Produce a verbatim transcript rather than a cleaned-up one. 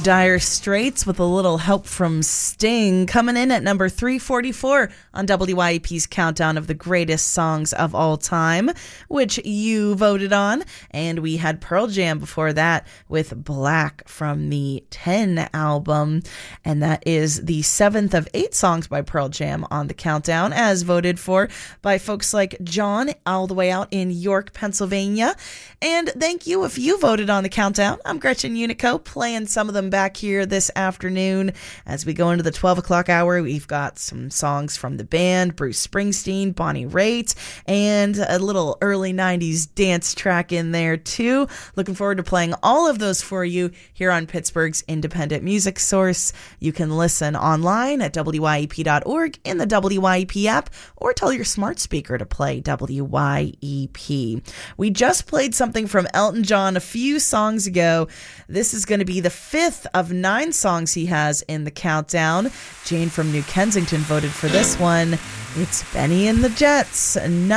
Dire Straits with a little help from Sting, coming in at number three forty-four on W Y E P's countdown of the greatest songs of all time, which you voted on. And we had Pearl Jam before that with Black from the ten album. And that is the seventh of eight songs by Pearl Jam on the countdown, as voted for by folks like John, all the way out in York, Pennsylvania. And thank you if you voted on the countdown. I'm Gretchen Unico, playing some of them back here this afternoon. As we go into the twelve o'clock hour, we've got some songs from the band, Bruce Springsteen, Bonnie Raitt, and a little early nineties dance track in there too. Looking forward to playing all of those for you here on Pittsburgh's independent music source. You can listen online at W Y E P dot org, in the W Y E P app, or tell your smart speaker to play W Y E P. We just played something from Elton John a few songs ago. This is going to be the fifth of nine songs he has in the countdown. Jane from New Kensington voted for this one. It's Benny and the Jets.